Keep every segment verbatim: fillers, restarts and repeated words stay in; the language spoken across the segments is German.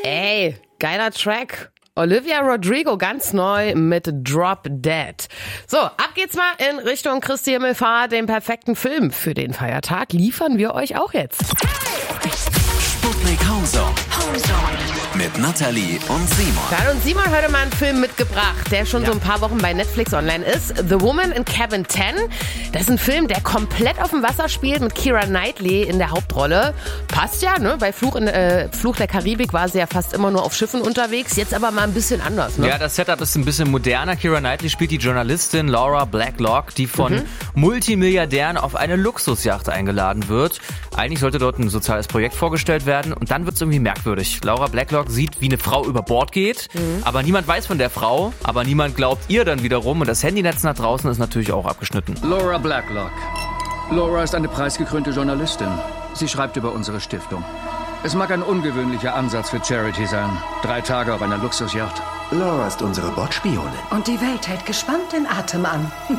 Ey, geiler Track. Olivia Rodrigo ganz neu mit Drop Dead. So, ab geht's mal in Richtung Christi Himmelfahrt. Den perfekten Film für den Feiertag liefern wir euch auch jetzt. Sputnik Homezone. Mit Nathalie und Simon. Da hat uns Simon heute mal einen Film mitgebracht, der schon ja. so ein paar Wochen bei Netflix online ist. The Woman in Cabin ten. Das ist ein Film, der komplett auf dem Wasser spielt mit Keira Knightley in der Hauptrolle. Passt ja, ne? Bei Fluch, in, äh, Fluch der Karibik war sie ja fast immer nur auf Schiffen unterwegs. Jetzt aber mal ein bisschen anders, ne? Ja, das Setup ist ein bisschen moderner. Keira Knightley spielt die Journalistin Laura Blacklock, die von mhm. Multimilliardären auf eine Luxusjacht eingeladen wird. Eigentlich sollte dort ein soziales Projekt vorgestellt werden und dann wird es irgendwie merkwürdig. Laura Blacklock sieht, wie eine Frau über Bord geht, mhm. aber niemand weiß von der Frau, aber niemand glaubt ihr dann wiederum und das Handynetz nach draußen ist natürlich auch abgeschnitten. Laura Blacklock. Laura ist eine preisgekrönte Journalistin. Sie schreibt über unsere Stiftung. Es mag ein ungewöhnlicher Ansatz für Charity sein. Drei Tage auf einer Luxusjacht. Laura ist unsere Bordspionin. Und die Welt hält gespannt den Atem an. Hm.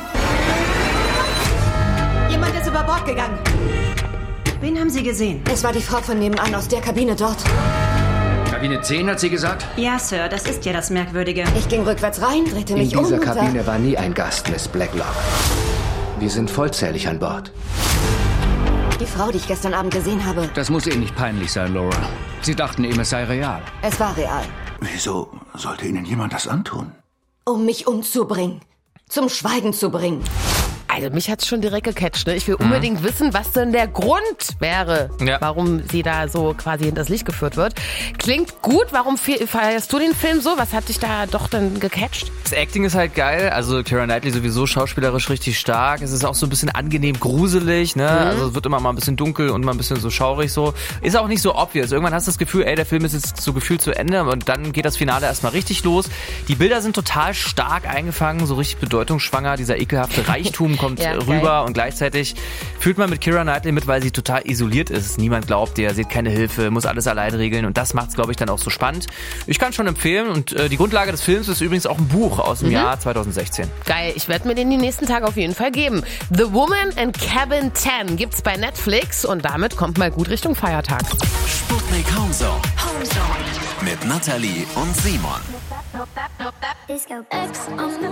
Jemand ist über Bord gegangen. Wen haben Sie gesehen? Es war die Frau von nebenan aus der Kabine dort. Kabine zehn, hat sie gesagt? Ja, Sir, das ist ja das Merkwürdige. Ich ging rückwärts rein, drehte mich um. In dieser Kabine war nie ein Gast, Miss Blacklock. Wir sind vollzählig an Bord. Die Frau, die ich gestern Abend gesehen habe. Das muss Ihnen nicht peinlich sein, Laura. Sie dachten eben, es sei real. Es war real. Wieso sollte Ihnen jemand das antun? Um mich umzubringen. Zum Schweigen zu bringen. Also mich hat's schon direkt gecatcht. Ne? Ich will unbedingt mhm. wissen, was denn der Grund wäre, ja. warum sie da so quasi hinters Licht geführt wird. Klingt gut. Warum feierst du den Film so? Was hat dich da doch dann gecatcht? Das Acting ist halt geil. Also Keira Knightley sowieso schauspielerisch richtig stark. Es ist auch so ein bisschen angenehm gruselig. Ne? Mhm. Also es wird immer mal ein bisschen dunkel und mal ein bisschen so schaurig so. Ist auch nicht so obvious. Irgendwann hast du das Gefühl, ey, der Film ist jetzt so gefühlt zu Ende und dann geht das Finale erstmal richtig los. Die Bilder sind total stark eingefangen, so richtig bedeutungsschwanger. Dieser ekelhafte Reichtum kommt ja, rüber geil. Und gleichzeitig fühlt man mit Keira Knightley mit, weil sie total isoliert ist. Niemand glaubt ihr, sie hat keine Hilfe, muss alles allein regeln und das macht es, glaube ich, dann auch so spannend. Ich kann schon empfehlen und äh, die Grundlage des Films ist übrigens auch ein Buch aus dem mhm. Jahr zwanzig sechzehn. Geil, ich werde mir den die nächsten Tage auf jeden Fall geben. The Woman in Cabin ten gibt's bei Netflix und damit kommt mal gut Richtung Feiertag. Sputnik Homezone. Homezone. Mit Nathalie und Simon. Disco X on the